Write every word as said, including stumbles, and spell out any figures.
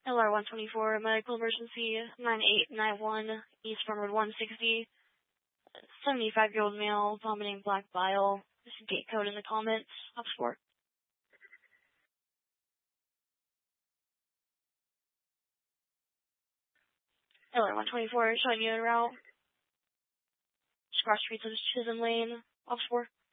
L R one twenty-four, medical emergency, nine eight nine one, East Farmwood one sixty, seventy-five-year-old male, vomiting black bile. This is gate code in the comments. Ops four. L R one twenty-four, showing you en route. Just cross streets of Chisholm Lane. Ops four.